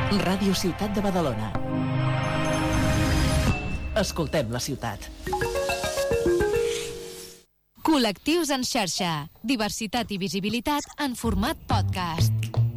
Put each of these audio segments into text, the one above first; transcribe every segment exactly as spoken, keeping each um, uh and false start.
Ràdio Ciutat de Badalona. Escoltem la ciutat. Col·lectius en xarxa. Diversitat i visibilitat en format podcast.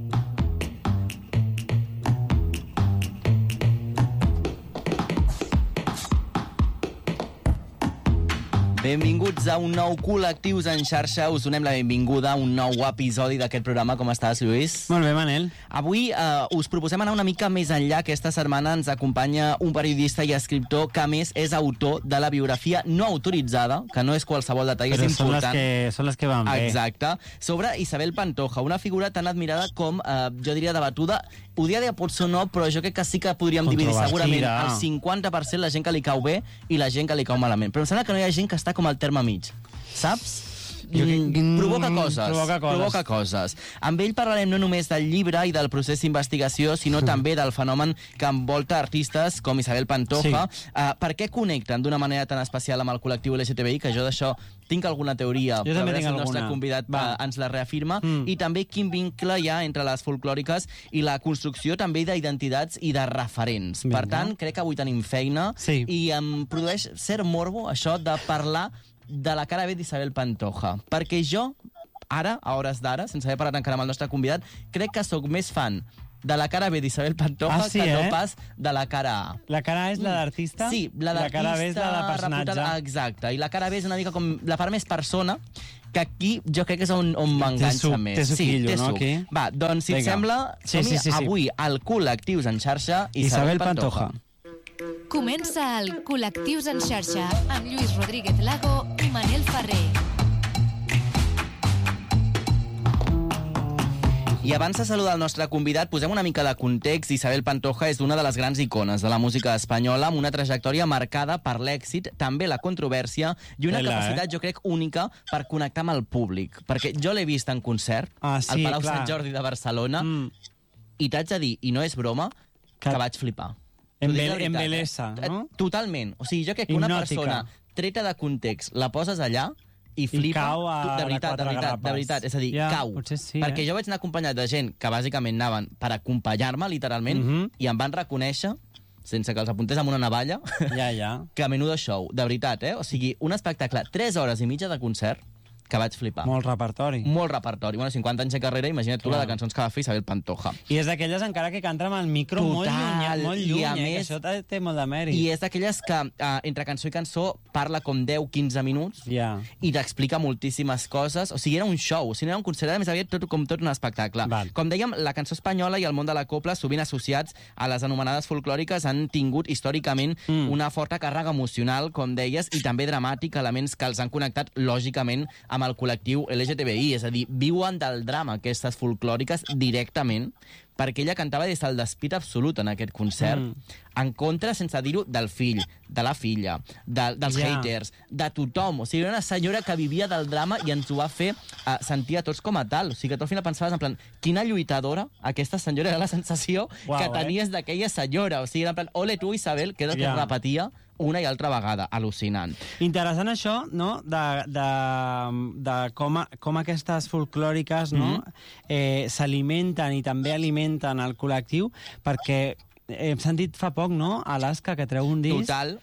Benvinguts a un nou Col·lectius en xarxa. Us donem la benvinguda a un nou episodi d'aquest programa. Com estàs, Lluís? Molt bé, Manel. Avui eh, us proposem anar una mica més enllà. Aquesta setmana ens acompanya un periodista i escriptor que, a més, és autor de la biografia no autoritzada, que no és qualsevol detall, Però és són important. les que, són les que van bé. Exacte. Sobre Isabel Pantoja, una figura tan admirada com, eh, jo diria, debatuda. Ho dia de potser no, però jo crec que sí que podríem dividir segurament el cinquanta per cent la gent que li cau bé i la gent que li cau malament. Però em sembla que no hi ha gent que està com al terme mig, saps? Jo, mm, provoca coses, provoca coses. provoca coses. Amb ell parlarem no només del llibre i del procés d'investigació, sinó també del fenomen que envolta artistes com Isabel Pantoja. Sí. Uh, per què connecten d'una manera tan especial amb el col·lectiu L G T B I, que jo d'això tinc alguna teoria, jo també tinc el nostre alguna. convidat uh, ens la reafirma, mm. i també quin vincle hi ha entre les folclòriques i la construcció també d'identitats i de referents. Vinga. Per tant, crec que avui tenim feina, sí. i em produeix cert morbo això de parlar de la cara B d'Isabel Pantoja, perquè jo, ara, a hores d'ara, sense haver parlat encara amb el nostre convidat, crec que sóc més fan de la cara B d'Isabel Pantoja ah, sí, que eh? no pas de la cara A. La cara A és la d'artista? Sí, la d'artista. La cara B és la de personatge. Reputada, exacte, i la cara B és una mica com la part més persona, que aquí jo crec que és on, on m'enganxa més. Té suquillo, sí, té no, suc. aquí? Va, doncs, si et Vinga. sembla, sí, sí, sí, sí. avui al Col·lectius en xarxa Isabel, Isabel Pantoja. Pantoja. Comença el Col·lectius en xarxa amb Lluís Rodríguez Lago i Manel Ferrer. I abans de saludar el nostre convidat, posem una mica de context. Isabel Pantoja és una de les grans icones de la música espanyola, amb una trajectòria marcada per l'èxit, també la controvèrsia, i una Tela, capacitat, eh? jo crec, única per connectar amb el públic. Perquè jo l'he vist en concert, ah, sí, al Palau clar. Sant Jordi de Barcelona, mm. i t'haig de dir, i no és broma, que, que vaig flipar. Embelesa, eh? no? Totalment. O sigui, jo crec que una Hipnòtica. persona treta de context la poses allà i flipa. I cau a tu, de veritat, de veritat, grapes. de veritat. És a dir, ja, cau. Sí, perquè eh? jo vaig anar acompanyat de gent que bàsicament anaven per acompanyar-me, literalment, mm -hmm. i em van reconèixer, sense que els apuntés amb una navalla, ja, ja. que menudo show. De veritat, eh? O sigui, un espectacle, tres hores i mitja de concert, que vaig flipar. Molt repertori. Molt repertori. Bueno, cinquanta anys de carrera, imagina't tu la de cançons que va fer Isabel Pantoja. I és d'aquelles encara que canta amb el micro Total, molt lluny, molt lluny, i a eh, més, que això té molt de mèrit. I és d'aquelles que uh, entre cançó i cançó parla com deu quinze minuts yeah. i t'explica moltíssimes coses. O sigui, era un show, o sigui, era un concert, a més aviat tot, com tot un espectacle. Val. Com dèiem, la cançó espanyola i el món de la copla, sovint associats a les anomenades folclòriques, han tingut històricament mm. una forta càrrega emocional, com deies, i també dramàtica, elements que els han connectat lògicament amb el col·lectiu L G T B I, és a dir, viuen del drama aquestes folclòriques directament, perquè ella cantava des del despit absolut en aquest concert, mm. en contra, sense dir-ho, del fill, de la filla, de, dels yeah. haters, de tothom. O sigui, era una senyora que vivia del drama i ens ho va fer uh, sentir a tots com a tal. O sigui, que tu al final pensaves en plan, quina lluitadora aquesta senyora, era la sensació wow, que tenies eh? d'aquella senyora. O sigui, era en plan, ole tu, Isabel, que era el que yeah. repetia una i altra vegada. Al·lucinant. Interessant això, no?, de, de, de com, a, com aquestes folclòriques, no?, mm-hmm. eh, s'alimenten i també alimenten el col·lectiu, perquè hem sentit fa poc, no?, Alaska, que treu un disc. Total.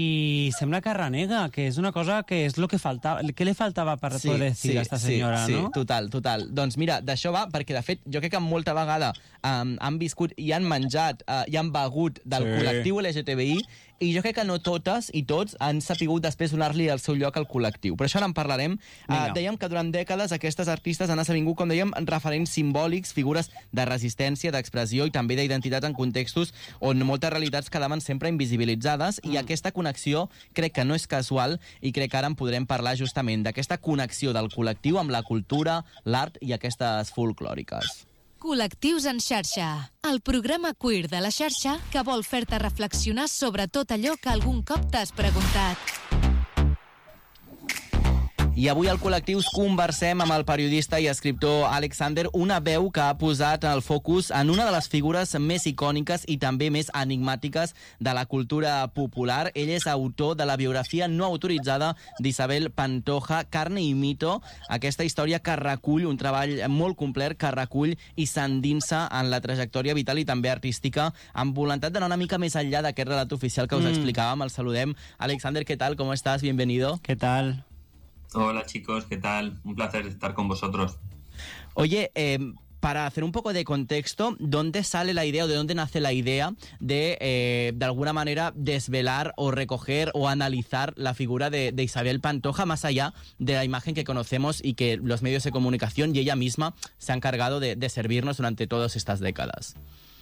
I sembla que renega, que és una cosa que és el que faltava. Què li faltava per sí, poder dir sí, a esta senyora, sí, no? Sí, total, total. Doncs mira, d'això va, perquè de fet jo crec que molta vegada um, han viscut i han menjat uh, i han begut del sí. col·lectiu L G T B I, i jo crec que no totes i tots han sapigut després donar-li el seu lloc al col·lectiu. Però això ara en parlarem. Uh, dèiem que durant dècades aquestes artistes han esdevingut, com dèiem, referents simbòlics, figures de resistència, d'expressió i també d'identitat en contextos on moltes realitats quedaven sempre invisibilitzades, mm. i aquesta connexió crec que no és casual, i crec que ara en podrem parlar justament d'aquesta connexió del col·lectiu amb la cultura, l'art i aquestes folclòriques. Col·lectius en xarxa, el programa queer de la xarxa que vol fer-te reflexionar sobre tot allò que algun cop t'has preguntat. I avui al Col·lectius conversem amb el periodista i escriptor Alexander, una veu que ha posat el focus en una de les figures més icòniques i també més enigmàtiques de la cultura popular. Ell és autor de la biografia no autoritzada d'Isabel Pantoja, Carne i mito, aquesta història que recull un treball molt complet, que recull i s'endinsa en la trajectòria vital i també artística, amb voluntat d'anar una mica més enllà d'aquest relat oficial que us mm. explicàvem. El saludem. Alexander, ¿qué tal? ¿Cómo estás? Bienvenido. ¿Qué tal? Hola chicos, ¿qué tal? Un placer estar con vosotros. Oye, eh, para hacer un poco de contexto, ¿dónde sale la idea o de dónde nace la idea de, eh, de alguna manera, desvelar o recoger o analizar la figura de, de Isabel Pantoja, más allá de la imagen que conocemos y que los medios de comunicación y ella misma se han encargado de, de servirnos durante todas estas décadas?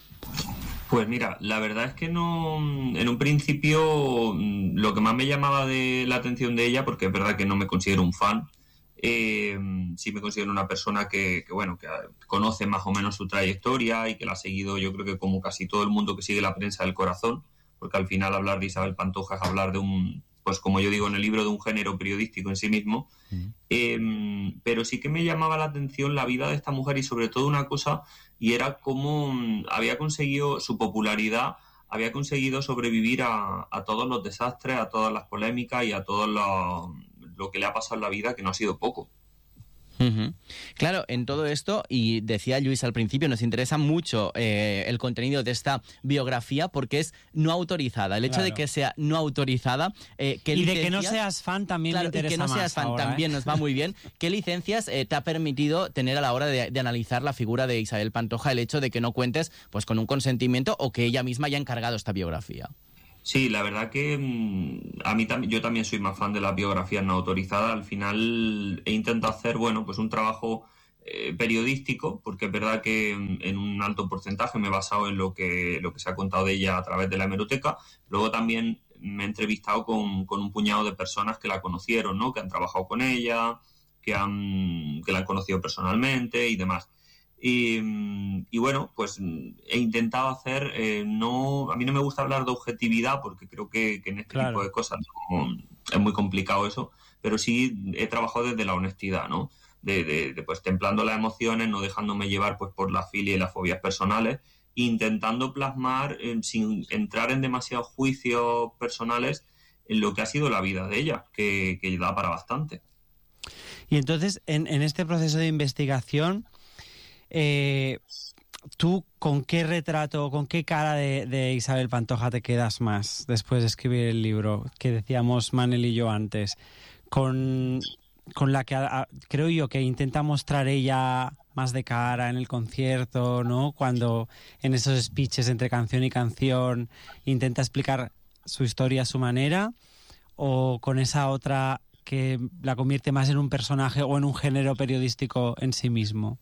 Pues mira, la verdad es que no, en un principio lo que más me llamaba de la atención de ella, porque es verdad que no me considero un fan, eh, sí me considero una persona que, que bueno, que conoce más o menos su trayectoria y que la ha seguido, yo creo que como casi todo el mundo que sigue la prensa del corazón, porque al final hablar de Isabel Pantoja es hablar de un, pues como yo digo en el libro, de un género periodístico en sí mismo. Mm. Eh, pero sí que me llamaba la atención la vida de esta mujer y sobre todo una cosa, y era cómo había conseguido su popularidad, había conseguido sobrevivir a, a todos los desastres, a todas las polémicas y a todo lo, lo que le ha pasado en la vida, que no ha sido poco. Uh-huh. Claro, en todo esto, y decía Luis al principio, nos interesa mucho eh, el contenido de esta biografía porque es no autorizada. El hecho claro. de que sea no autorizada... Eh, ¿qué y licencias... de que no seas fan también claro, me interesa y que no más seas fan ahora, también ¿eh? nos va muy bien. ¿Qué licencias eh, te ha permitido tener a la hora de, de analizar la figura de Isabel Pantoja el hecho de que no cuentes pues con un consentimiento o que ella misma haya encargado esta biografía? Sí, la verdad que a mí también, yo también soy más fan de las biografías no autorizadas. Al final he intentado hacer, bueno, pues un trabajo eh, periodístico, porque es verdad que en un alto porcentaje me he basado en lo que, lo que se ha contado de ella a través de la hemeroteca. Luego también me he entrevistado con, con un puñado de personas que la conocieron, ¿no? Que han trabajado con ella, que, han, que la han conocido personalmente y demás. Y, y bueno, pues he intentado hacer, eh, no, a mí no me gusta hablar de objetividad porque creo que, que en este claro. tipo de cosas no, es muy complicado eso, pero sí he trabajado desde la honestidad, ¿no? De, de, de pues templando las emociones, no dejándome llevar pues por la filia y las fobias personales, intentando plasmar eh, sin entrar en demasiados juicios personales en lo que ha sido la vida de ella, que, que da para bastante. Y entonces, en, en este proceso de investigación, Eh, ¿tú con qué retrato, con qué cara de, de Isabel Pantoja te quedas más después de escribir el libro que decíamos Manel y yo antes? Con, con la que a, creo yo que intenta mostrar ella más de cara en el concierto, ¿no? Cuando en esos speeches entre canción y canción intenta explicar su historia a su manera, o con esa otra que la convierte más en un personaje o en un género periodístico en sí mismo.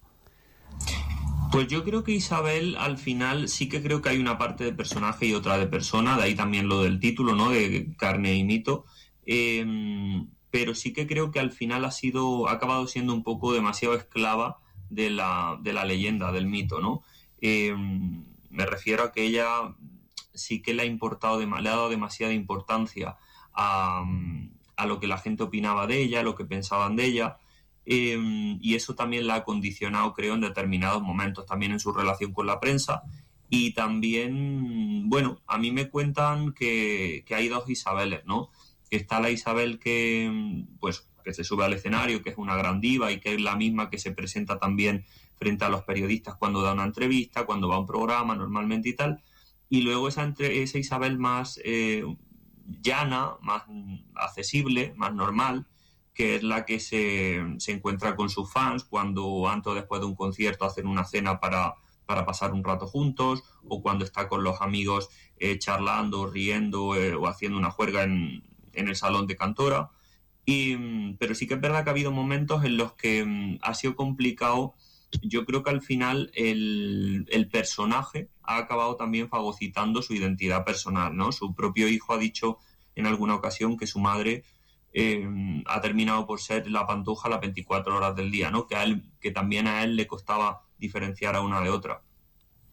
Pues yo creo que Isabel, al final, sí que creo que hay una parte de personaje y otra de persona, de ahí también lo del título, ¿no? De Carne y mito. Eh, pero sí que creo que al final ha sido, ha acabado siendo un poco demasiado esclava de la, de la leyenda, del mito, ¿no? Eh, me refiero a que ella sí que le ha importado, le ha dado demasiada importancia a, a lo que la gente opinaba de ella, a lo que pensaban de ella. Eh, y eso también la ha condicionado, creo, en determinados momentos, también en su relación con la prensa. Y también, bueno, a mí me cuentan que, que hay dos Isabeles, ¿no? Que está la Isabel que, pues, que se sube al escenario, que es una gran diva y que es la misma que se presenta también frente a los periodistas cuando da una entrevista, cuando va a un programa normalmente y tal. Y luego esa, entre, esa Isabel más eh, llana, más accesible, más normal, que es la que se, se encuentra con sus fans cuando antes o después de un concierto hacen una cena para, para pasar un rato juntos, o cuando está con los amigos eh, charlando, riendo eh, o haciendo una juerga en, en el salón de Cantora. Y, pero sí que es verdad que ha habido momentos en los que um, ha sido complicado. Yo creo que al final el, el personaje ha acabado también fagocitando su identidad personal, ¿no? Su propio hijo ha dicho en alguna ocasión que su madre Eh, ha terminado por ser la Pantoja las veinticuatro horas del día, ¿no? Que, a él, que también a él le costaba diferenciar a una de otra.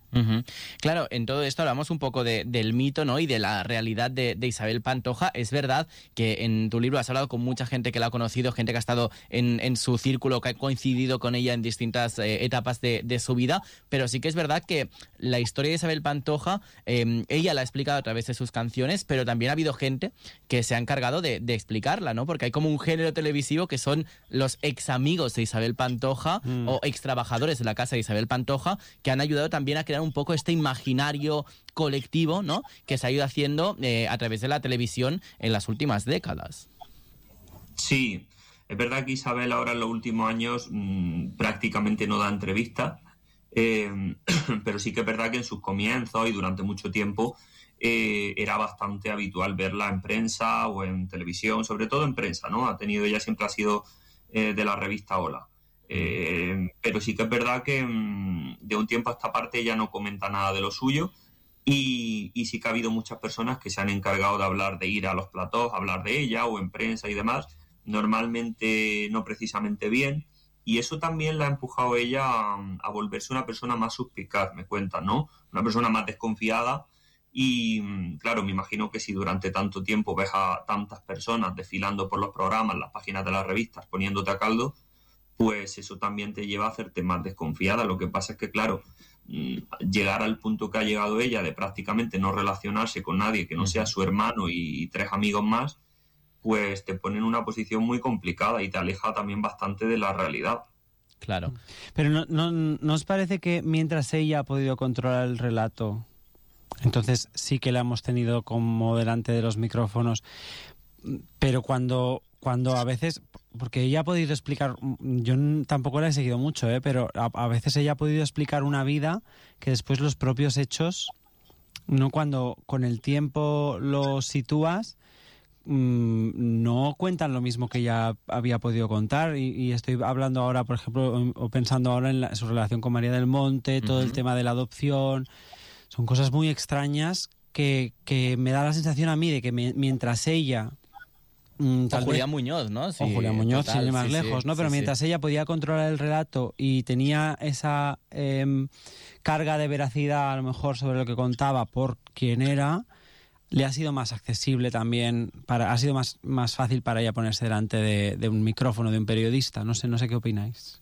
Uh-huh. Claro, en todo esto hablamos un poco de, del mito, ¿no? Y de la realidad de, de Isabel Pantoja. Es verdad que en tu libro has hablado con mucha gente que la ha conocido, gente que ha estado en, en su círculo, que ha coincidido con ella en distintas eh, etapas de, de su vida, pero sí que es verdad que la historia de Isabel Pantoja, eh, ella la ha explicado a través de sus canciones, pero también ha habido gente que se ha encargado de, de explicarla, ¿no? Porque hay como un género televisivo que son los ex amigos de Isabel Pantoja mm. o ex trabajadores de la casa de Isabel Pantoja, que han ayudado también a crear un poco este imaginario colectivo, ¿no? Que se ha ido haciendo eh, a través de la televisión en las últimas décadas. Sí, es verdad que Isabel ahora en los últimos años mmm, prácticamente no da entrevistas, eh, pero sí que es verdad que en sus comienzos y durante mucho tiempo eh, era bastante habitual verla en prensa o en televisión, sobre todo en prensa, ¿no? Ha tenido, ella siempre ha sido eh, de la revista Hola. Eh, pero sí que es verdad que mmm, de un tiempo a esta parte ella no comenta nada de lo suyo y, y sí que ha habido muchas personas que se han encargado de hablar, de ir a los platós, hablar de ella o en prensa y demás, normalmente no precisamente bien, y eso también la ha empujado ella a, a volverse una persona más suspicaz, me cuentan, ¿no? Una persona más desconfiada y claro, me imagino que si durante tanto tiempo ves a tantas personas desfilando por los programas, las páginas de las revistas, poniéndote a caldo, pues eso también te lleva a hacerte más desconfiada. Lo que pasa es que, claro, llegar al punto que ha llegado ella de prácticamente no relacionarse con nadie que no sea su hermano y tres amigos más, pues te pone en una posición muy complicada y te aleja también bastante de la realidad. Claro. Pero ¿no, no, no os parece que mientras ella ha podido controlar el relato, entonces sí que la hemos tenido como delante de los micrófonos, pero cuando... Cuando a veces, porque ella ha podido explicar, yo tampoco la he seguido mucho, ¿eh? Pero a, a veces ella ha podido explicar una vida que después los propios hechos, no cuando con el tiempo los sitúas, mmm, no cuentan lo mismo que ella había podido contar. Y, y estoy hablando ahora, por ejemplo, o pensando ahora en la, su relación con María del Monte, todo uh-huh. el tema de la adopción. Son cosas muy extrañas que, que me da la sensación a mí de que me, mientras ella... Mm, o Julián Muñoz, ¿no? Sí, o Julián Muñoz, total, sin ir más sí, lejos, sí, ¿no? Pero sí, mientras sí. ella podía controlar el relato y tenía esa eh, carga de veracidad, a lo mejor, sobre lo que contaba por quién era, le ha sido más accesible también, para, ha sido más, más fácil para ella ponerse delante de, de un micrófono, de un periodista. No sé, no sé qué opináis.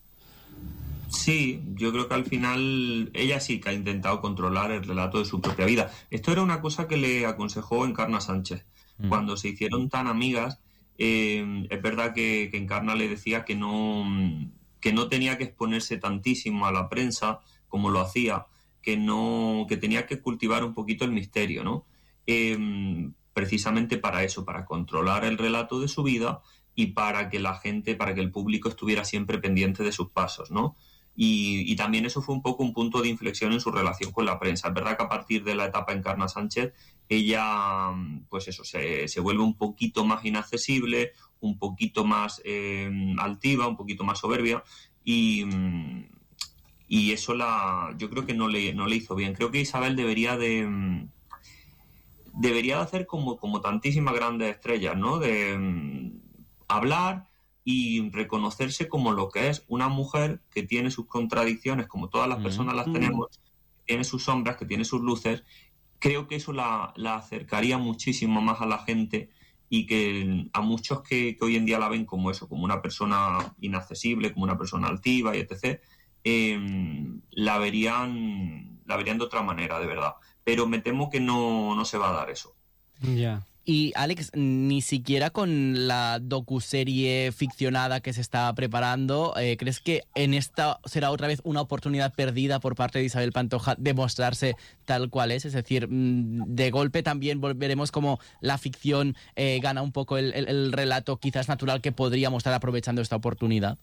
Sí, yo creo que al final ella sí que ha intentado controlar el relato de su propia vida. Esto era una cosa que le aconsejó Encarna Sánchez. Mm. Cuando se hicieron tan amigas, eh, es verdad que, que Encarna le decía que no, que no tenía que exponerse tantísimo a la prensa como lo hacía, que, no, que tenía que cultivar un poquito el misterio, ¿no? Eh, precisamente para eso, para controlar el relato de su vida y para que la gente, para que el público estuviera siempre pendiente de sus pasos, ¿no? Y, y también eso fue un poco un punto de inflexión en su relación con la prensa. Es verdad que a partir de la etapa Encarna Sánchez, ella, pues eso, se, se vuelve un poquito más inaccesible, un poquito más eh, altiva, un poquito más soberbia, y, y eso la, yo creo que no le, no le hizo bien. Creo que Isabel debería de... debería de hacer como, como tantísimas grandes estrellas, ¿no? De um, hablar y reconocerse como lo que es una mujer que tiene sus contradicciones, como todas las personas las tenemos, que tiene sus sombras, que tiene sus luces. Creo que eso la, la acercaría muchísimo más a la gente y que a muchos que, que hoy en día la ven como eso, como una persona inaccesible, como una persona altiva y etcétera, eh, la verían, la verían de otra manera, de verdad. Pero me temo que no, no se va a dar eso. Ya. Yeah. Y, Alex, ni siquiera con la docuserie ficcionada que se está preparando, eh, ¿crees que en esta será otra vez una oportunidad perdida por parte de Isabel Pantoja de mostrarse tal cual es? Es decir, de golpe también volveremos como la ficción eh, gana un poco el, el, el relato quizás natural que podríamos estar aprovechando esta oportunidad.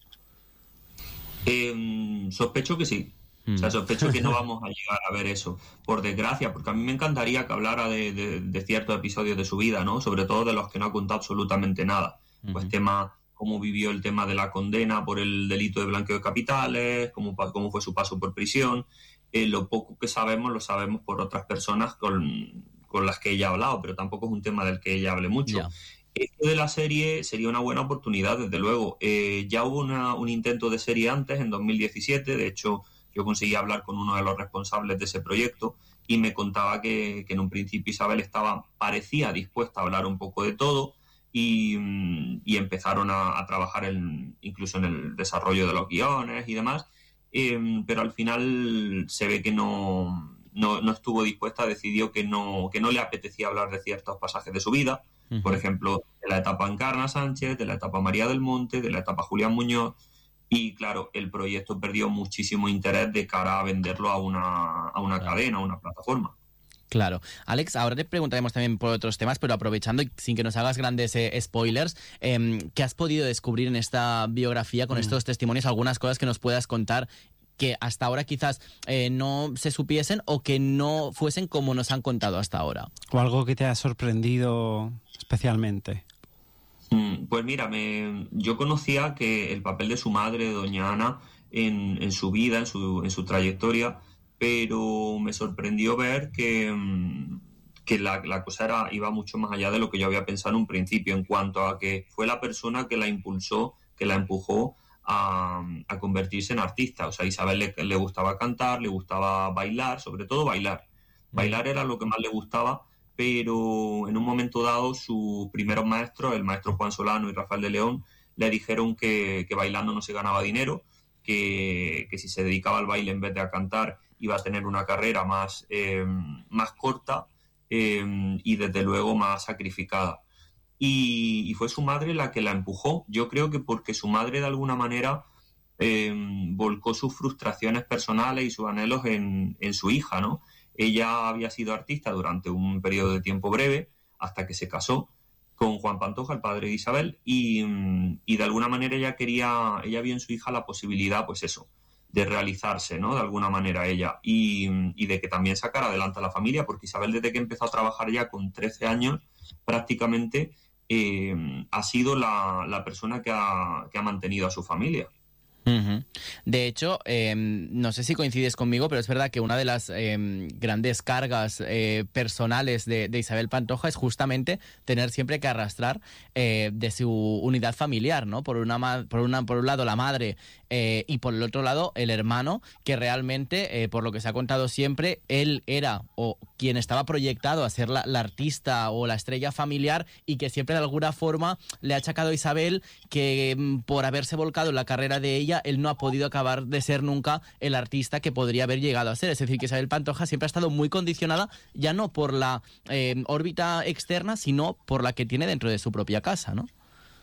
Eh, sospecho que sí. O sea, sospecho que no vamos a llegar a ver eso, por desgracia, porque a mí me encantaría que hablara de, de, de ciertos episodios de su vida, ¿no? Sobre todo de los que no ha contado absolutamente nada. Uh-huh. Pues tema, cómo vivió el tema de la condena por el delito de blanqueo de capitales, cómo, cómo fue su paso por prisión. Eh, lo poco que sabemos, lo sabemos por otras personas con, con las que ella ha hablado, pero tampoco es un tema del que ella hable mucho. Yeah. Esto de la serie sería una buena oportunidad, desde luego. Eh, ya hubo una, un intento de serie antes, en dos mil diecisiete, de hecho... yo conseguí hablar con uno de los responsables de ese proyecto y me contaba que, que en un principio Isabel estaba, parecía dispuesta a hablar un poco de todo y, y empezaron a, a trabajar en, incluso en el desarrollo de los guiones y demás, eh, pero al final se ve que no, no, no estuvo dispuesta, decidió que no, que no le apetecía hablar de ciertos pasajes de su vida, uh-huh. por ejemplo, de la etapa Encarna Sánchez, de la etapa María del Monte, de la etapa Julián Muñoz. Y claro, el proyecto perdió muchísimo interés de cara a venderlo a una, a una claro. cadena, a una plataforma. Claro. Alex, ahora te preguntaremos también por otros temas, pero aprovechando y sin que nos hagas grandes eh, spoilers, eh, ¿qué has podido descubrir en esta biografía con mm. estos testimonios? Algunas cosas que nos puedas contar que hasta ahora quizás eh, no se supiesen o que no fuesen como nos han contado hasta ahora. O algo que te ha sorprendido especialmente. Pues mira, me, yo conocía que el papel de su madre, doña Ana, en, en su vida, en su, en su trayectoria, pero me sorprendió ver que, que la, la cosa era, iba mucho más allá de lo que yo había pensado en un principio, en cuanto a que fue la persona que la impulsó, que la empujó a, a convertirse en artista. O sea, a Isabel le, le gustaba cantar, le gustaba bailar, sobre todo bailar. Bailar era lo que más le gustaba, pero en un momento dado sus primeros maestros, el maestro Juan Solano y Rafael de León, le dijeron que, que bailando no se ganaba dinero, que, que si se dedicaba al baile en vez de a cantar iba a tener una carrera más, eh, más corta eh, y desde luego más sacrificada. Y, y fue su madre la que la empujó. Yo creo que porque su madre de alguna manera eh, volcó sus frustraciones personales y sus anhelos en, en su hija, ¿no? Ella había sido artista durante un periodo de tiempo breve, hasta que se casó con Juan Pantoja, el padre de Isabel, y, y de alguna manera ella quería, ella vio en su hija la posibilidad, pues eso, de realizarse, ¿no? De alguna manera ella, y, y de que también sacara adelante a la familia, porque Isabel, desde que empezó a trabajar ya con trece años, prácticamente eh, ha sido la, la persona que ha, que ha mantenido a su familia. Uh-huh. De hecho, eh, no sé si coincides conmigo, pero es verdad que una de las eh, grandes cargas eh, personales de, de Isabel Pantoja es justamente tener siempre que arrastrar eh, de su unidad familiar, ¿no? Por una, por una, por un lado la madre eh, y por el otro lado el hermano, que realmente, eh, por lo que se ha contado siempre, él era o quien estaba proyectado a ser la, la artista o la estrella familiar, y que siempre de alguna forma le ha achacado a Isabel que por haberse volcado en la carrera de ella, él no ha podido acabar de ser nunca el artista que podría haber llegado a ser. Es decir, que Isabel Pantoja siempre ha estado muy condicionada, ya no por la eh, órbita externa, sino por la que tiene dentro de su propia casa, ¿no?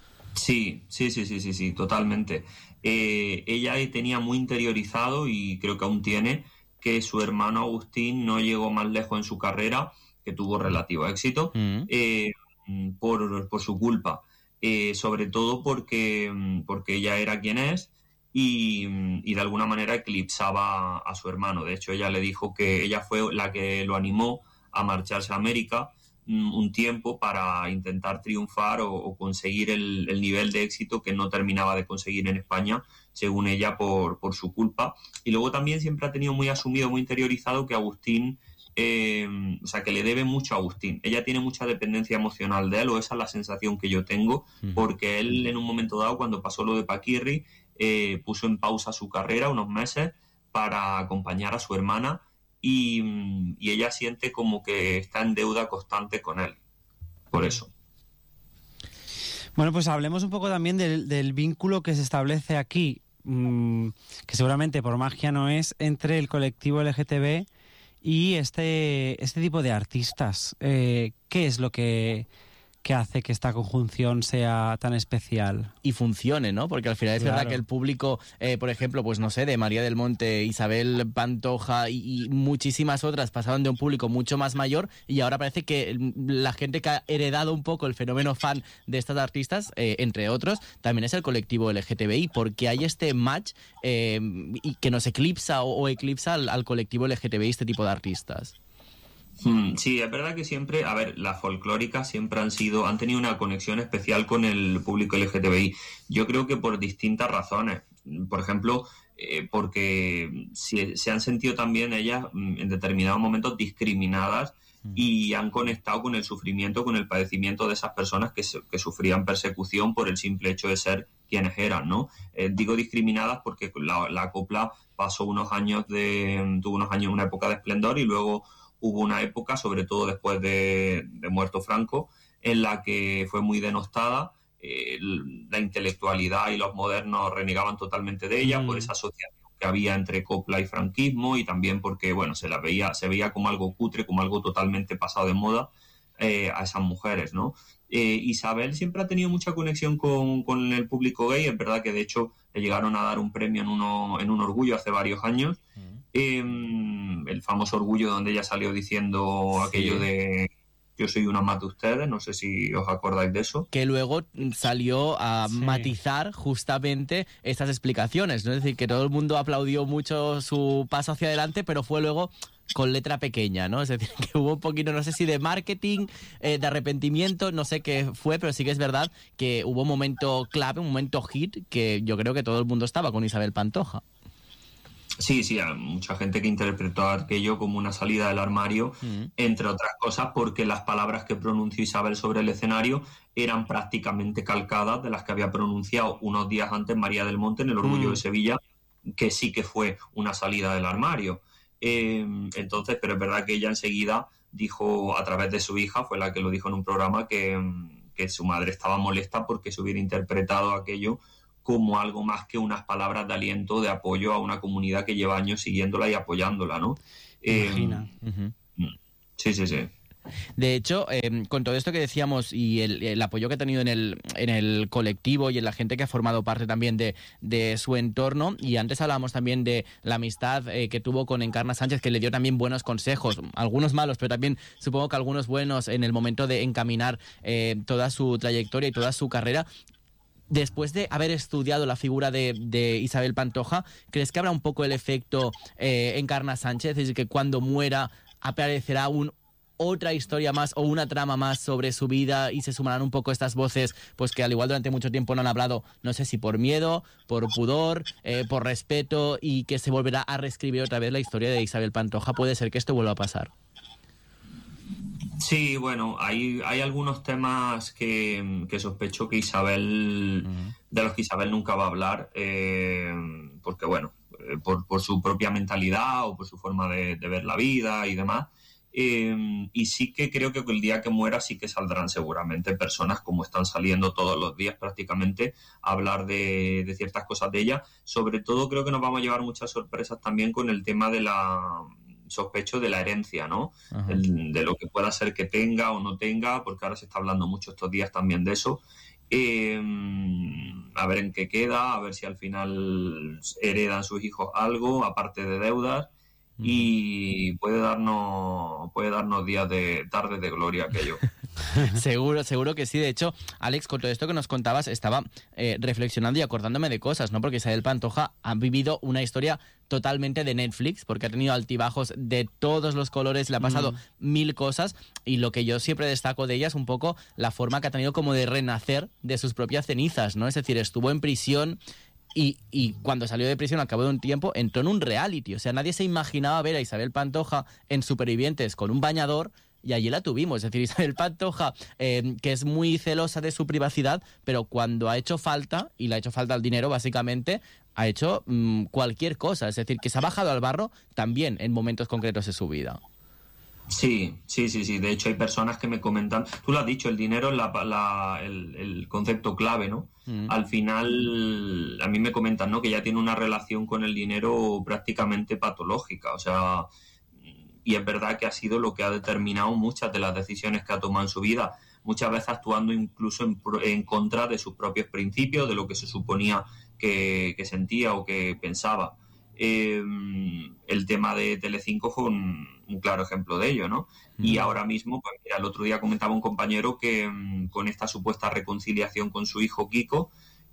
Sí, sí, sí, sí, sí, sí, totalmente. Eh, ella tenía muy interiorizado, y creo que aún tiene, que su hermano Agustín no llegó más lejos en su carrera, que tuvo relativo éxito, mm. eh, por, por su culpa. Eh, sobre todo porque, porque ella era quien es, y, y de alguna manera eclipsaba a su hermano. De hecho, ella le dijo que ella fue la que lo animó a marcharse a América un tiempo para intentar triunfar o, o conseguir el, el nivel de éxito que no terminaba de conseguir en España, según ella, por, por su culpa. Y luego también siempre ha tenido muy asumido, muy interiorizado que Agustín, eh, o sea, que le debe mucho a Agustín. Ella tiene mucha dependencia emocional de él, o esa es la sensación que yo tengo, porque él en un momento dado, cuando pasó lo de Paquirri, eh, puso en pausa su carrera unos meses para acompañar a su hermana, y, y ella siente como que está en deuda constante con él, por eso. Bueno, pues hablemos un poco también del, del vínculo que se establece aquí, mmm, que seguramente por magia no es, entre el colectivo L G T B y este, este tipo de artistas. Eh, ¿Qué es lo que, que hace que esta conjunción sea tan especial? Y funcione, ¿no? Porque al final es claro. verdad que el público, eh, por ejemplo, pues no sé, de María del Monte, Isabel Pantoja y, y muchísimas otras pasaron de un público mucho más mayor, y ahora parece que la gente que ha heredado un poco el fenómeno fan de estas artistas, eh, entre otros, también es el colectivo L G T B I, porque hay este match eh, y que nos eclipsa o, o eclipsa al, al colectivo L G T B I, este tipo de artistas. Sí, es verdad que siempre, a ver, las folclóricas siempre han sido, han tenido una conexión especial con el público L G T B I. Yo creo que por distintas razones. por ejemplo, eh, porque si, se han sentido también ellas en determinados momentos discriminadas y han conectado con el sufrimiento, con el padecimiento de esas personas que, se, que sufrían persecución por el simple hecho de ser quienes eran, ¿no? Eh, digo discriminadas porque la, la copla pasó unos años de, tuvo unos años, una época de esplendor, y luego hubo una época, sobre todo después de, de muerto Franco, en la que fue muy denostada. Eh, la intelectualidad y los modernos renegaban totalmente de ella mm. por esa asociación que había entre copla y franquismo, y también porque, bueno, se la veía, se veía como algo cutre, como algo totalmente pasado de moda eh, a esas mujeres, ¿no? Eh, Isabel siempre ha tenido mucha conexión con, con el público gay. Es verdad que de hecho le llegaron a dar un premio en uno en un Orgullo hace varios años, mm. eh, el famoso Orgullo donde ella salió diciendo sí. aquello de yo soy una más de ustedes, no sé si os acordáis de eso. Que luego salió a sí. matizar justamente estas explicaciones, ¿no? Es decir, que todo el mundo aplaudió mucho su paso hacia adelante, pero fue luego con letra pequeña, ¿no? Es decir, que hubo un poquito, no sé si de marketing, eh, de arrepentimiento, no sé qué fue, pero sí que es verdad que hubo un momento clave, un momento hit, que yo creo que todo el mundo estaba con Isabel Pantoja. Sí, sí, hay mucha gente que interpretó aquello como una salida del armario, mm. entre otras cosas porque las palabras que pronunció Isabel sobre el escenario eran prácticamente calcadas de las que había pronunciado unos días antes María del Monte en el Orgullo mm. de Sevilla, que sí que fue una salida del armario. Eh, entonces, pero es verdad que ella enseguida dijo, a través de su hija, fue la que lo dijo en un programa, que, que su madre estaba molesta porque se hubiera interpretado aquello como algo más que unas palabras de aliento, de apoyo a una comunidad que lleva años siguiéndola y apoyándola, ¿no? Imagina. Eh, uh-huh. Sí, sí, sí. De hecho, eh, con todo esto que decíamos y el, el apoyo que ha tenido en el, en el colectivo y en la gente que ha formado parte también de, de su entorno, y antes hablábamos también de la amistad eh, que tuvo con Encarna Sánchez, que le dio también buenos consejos, algunos malos, pero también supongo que algunos buenos en el momento de encaminar eh, toda su trayectoria y toda su carrera. Después de haber estudiado la figura de, de Isabel Pantoja, ¿crees que habrá un poco el efecto eh, Encarna Sánchez? Es decir, que cuando muera aparecerá un, otra historia más o una trama más sobre su vida y se sumarán un poco estas voces pues que al igual durante mucho tiempo no han hablado, no sé si por miedo, por pudor, eh, por respeto, y que se volverá a reescribir otra vez la historia de Isabel Pantoja? ¿Puede ser que esto vuelva a pasar? Sí, bueno, hay, hay algunos temas que, que sospecho que Isabel, uh-huh. de los que Isabel nunca va a hablar, eh, porque bueno, eh, por, por su propia mentalidad o por su forma de, de ver la vida y demás. Eh, y sí que creo que el día que muera sí que saldrán seguramente personas, como están saliendo todos los días prácticamente, a hablar de, de ciertas cosas de ella. Sobre todo creo que nos vamos a llevar muchas sorpresas también con el tema de la... sospecho de la herencia, ¿no? El, de lo que pueda ser que tenga o no tenga, porque ahora se está hablando mucho estos días también de eso. Eh, a ver en qué queda, a ver si al final heredan sus hijos algo, aparte de deudas, mm. y puede darnos, puede darnos días de tardes de gloria aquello. Seguro, seguro que sí. De hecho, Alex, con todo esto que nos contabas, estaba eh, reflexionando y acordándome de cosas, ¿no? Porque Isabel Pantoja ha vivido una historia totalmente de Netflix, porque ha tenido altibajos de todos los colores, le ha pasado mm. mil cosas, y lo que yo siempre destaco de ella es un poco la forma que ha tenido como de renacer de sus propias cenizas, ¿no? Es decir, estuvo en prisión y, y cuando salió de prisión al cabo de un tiempo entró en un reality. O sea, nadie se imaginaba ver a Isabel Pantoja en Supervivientes con un bañador, y allí la tuvimos. Es decir, Isabel Pantoja, eh, que es muy celosa de su privacidad, pero cuando ha hecho falta, y le ha hecho falta el dinero básicamente, ha hecho mmm, cualquier cosa. Es decir, que se ha bajado al barro también en momentos concretos de su vida. Sí, sí, sí, sí. De hecho, hay personas que me comentan, tú lo has dicho, el dinero es la, la, el, el concepto clave, ¿no? Mm. Al final, a mí me comentan, ¿no?, que ya tiene una relación con el dinero prácticamente patológica. O sea, y es verdad que ha sido lo que ha determinado muchas de las decisiones que ha tomado en su vida, muchas veces actuando incluso en, en contra de sus propios principios, de lo que se suponía que, que sentía o que pensaba. Eh, el tema de Telecinco fue un, un claro ejemplo de ello, ¿no? Mm. Y ahora mismo, pues mira, el otro día comentaba un compañero que um, con esta supuesta reconciliación con su hijo Kiko,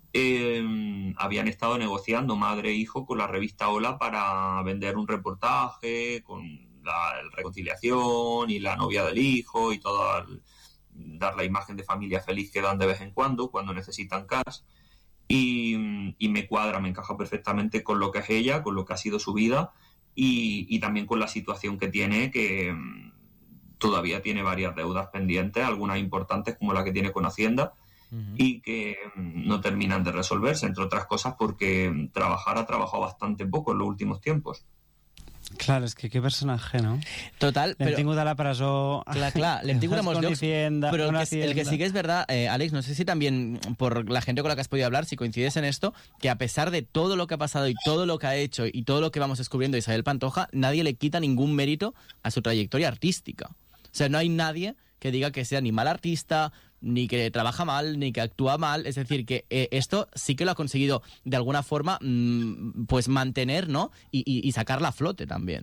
eh, habían estado negociando madre e hijo con la revista Hola para vender un reportaje con la reconciliación y la novia del hijo y todo, el, dar la imagen de familia feliz que dan de vez en cuando, cuando necesitan cash. y, y me cuadra, me encaja perfectamente con lo que es ella, con lo que ha sido su vida y, y también con la situación que tiene, que todavía tiene varias deudas pendientes, algunas importantes como la que tiene con Hacienda, uh-huh. y que no terminan de resolverse, entre otras cosas porque trabajar ha trabajado bastante poco en los últimos tiempos. Clar, és que qué personatge, no? Total, l'hem però... tingut a la presó... Clar, clar, l'hem tingut a molts llocs, hacienda, pero el que, hacienda. el que sí que es verdad, eh, Alex, no sé si también por la gente con la que has podido hablar, si coincides en esto, que a pesar de todo lo que ha pasado y todo lo que ha hecho y todo lo que vamos descubriendo de Isabel Pantoja, nadie le quita ningún mérito a su trayectoria artística. O sea, no hay nadie que diga que sea ni mal artista, ni que trabaja mal, ni que actúa mal. Es decir, que eh, esto sí que lo ha conseguido de alguna forma mmm, pues mantener, ¿no? Y, y, y sacarla a flote también.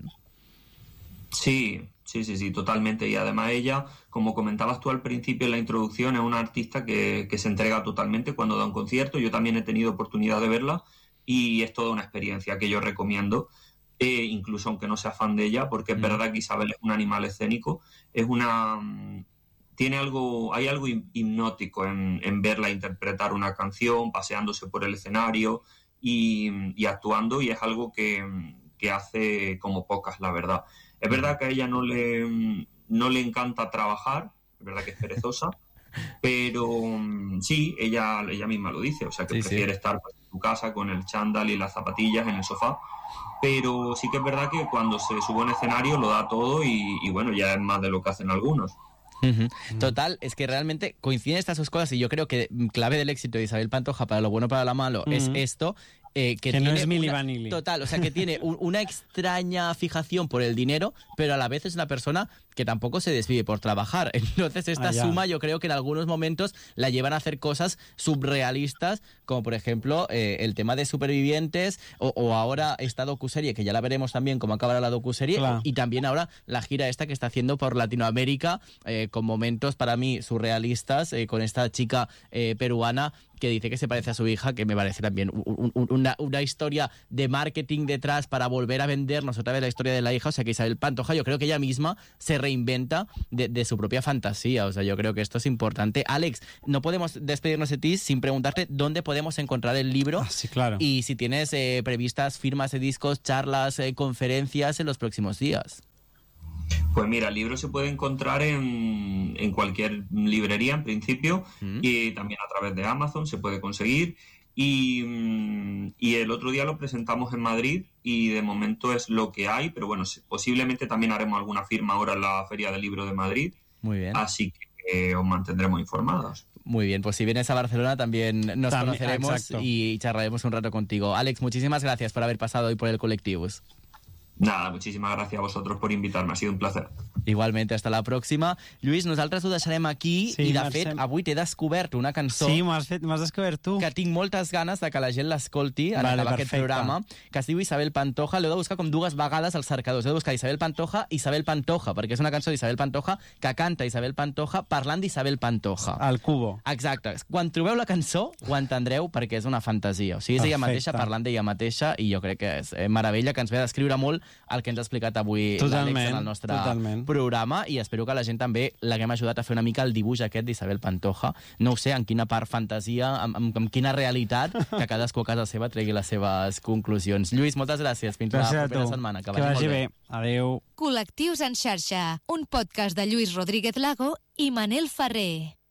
Sí, sí, sí, sí, totalmente. Y además ella, como comentabas tú al principio en la introducción, es una artista que, que se entrega totalmente cuando da un concierto. Yo también he tenido oportunidad de verla y es toda una experiencia que yo recomiendo. Eh, incluso aunque no sea fan de ella, porque es mm. verdad que Isabel es un animal escénico, es una tiene algo, hay algo hipnótico en, en verla interpretar una canción, paseándose por el escenario y, y actuando, y es algo que, que hace como pocas, la verdad. Es verdad que a ella no le, no le encanta trabajar, es verdad que es perezosa, pero sí, ella, ella misma lo dice, o sea que sí, prefiere sí. estar pues, en su casa con el chándal y las zapatillas en el sofá. Pero sí que es verdad que cuando se sube a un escenario lo da todo y, y bueno, ya es más de lo que hacen algunos. Uh-huh. Total, es que realmente coinciden estas dos cosas y yo creo que clave del éxito de Isabel Pantoja para lo bueno para lo malo uh-huh. es esto. Eh, que que tiene no es Milli una, Vanilli. Total, o sea, que tiene un, una extraña fijación por el dinero, pero a la vez es una persona que tampoco se desvive por trabajar. Entonces esta ah, suma yo creo que en algunos momentos la llevan a hacer cosas subrealistas, como por ejemplo eh, el tema de Supervivientes o, o ahora esta docuserie, que ya la veremos también cómo acabará la docuserie, claro. y también ahora la gira esta que está haciendo por Latinoamérica eh, con momentos para mí surrealistas, eh, con esta chica eh, peruana que dice que se parece a su hija, que me parece también un, un, una, una historia de marketing detrás para volver a vendernos otra vez la historia de la hija. O sea que Isabel Pantoja, yo creo que ella misma se reinventa de, de su propia fantasía. O sea, yo creo que esto es importante. Alex, no podemos despedirnos de ti sin preguntarte dónde podemos encontrar el libro. Ah, sí, claro. Y si tienes eh, previstas firmas de discos, charlas, eh, conferencias en los próximos días. Pues mira, el libro se puede encontrar en, en cualquier librería en principio mm. y también a través de Amazon se puede conseguir y, y el otro día lo presentamos en Madrid y de momento es lo que hay, pero bueno, posiblemente también haremos alguna firma ahora en la Feria del Libro de Madrid. Muy bien. Así que eh, os mantendremos informados. Muy bien, pues si vienes a Barcelona también nos también, conoceremos exacto. y charlaremos un rato contigo. Alex, muchísimas gracias por haber pasado hoy por el Colectivus. Nada, muchísimas gracias a vosotros por invitar-me, ha sido un placer. Igualment, hasta la pròxima. Lluís, nosaltres ho deixarem aquí sí, i, de marxem. fet, avui t'he descobert una cançó sí, m'has fet, m'has descobert tu. que tinc moltes ganes de que la gent l'escolti en vale, acabar aquest programa, que es diu Isabel Pantoja. L'heu de buscar com dues vegades als cercadors. Heu de buscar Isabel Pantoja i Isabel Pantoja, perquè és una cançó d'Isabel Pantoja que canta Isabel Pantoja parlant d'Isabel Pantoja. Al cubo. Exacte. Quan trobeu la cançó ho entendreu perquè és una fantasia. O sigui, és Perfecte. ella mateixa parlant d'ella mateixa i jo crec que és meravella, que ens ve a descriure molt el que ens ha explicat avui l'Àlex en el nostre totalment. programa i espero que la gent també l'haguem ajudat a fer una mica el dibuix aquest d'Isabel Pantoja. No ho sé, en quina part fantasia, amb, amb, amb quina realitat, que cadascú a casa seva tregui les seves conclusions. Lluís, moltes gràcies. Fins gràcies la propera tu. setmana. Que, que vagi bé. bé. Adéu. Col·lectius en xarxa, un podcast de Lluís Rodríguez Lago i Manel Ferrer.